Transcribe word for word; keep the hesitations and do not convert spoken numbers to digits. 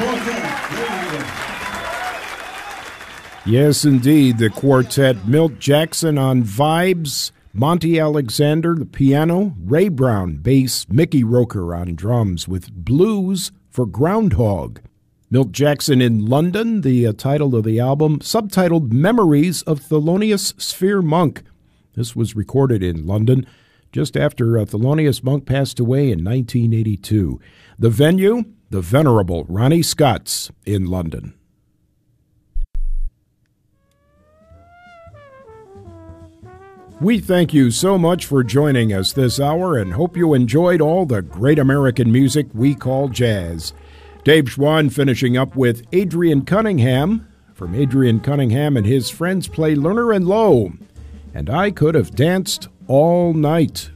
Yes, indeed, the quartet Milt Jackson on vibes, Monty Alexander, the piano, Ray Brown, bass, Mickey Roker on drums with Blues for Groundhog. Milt Jackson in London, the uh, title of the album, subtitled Memories of Thelonious Sphere Monk. This was recorded in London just after uh, Thelonious Monk passed away in nineteen eighty-two. The venue, the venerable Ronnie Scott's in London. We thank you so much for joining us this hour and hope you enjoyed all the great American music we call jazz. Dave Schwann finishing up with Adrian Cunningham. From Adrian Cunningham and his friends play Lerner and Lowe. And I Could Have Danced All Night.